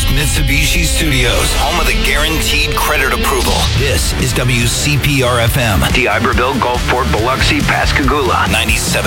Mitsubishi Studios, home of the guaranteed credit approval. This is WCPR-FM. D'Iberville, Gulfport, Biloxi, Pascagoula. 97.9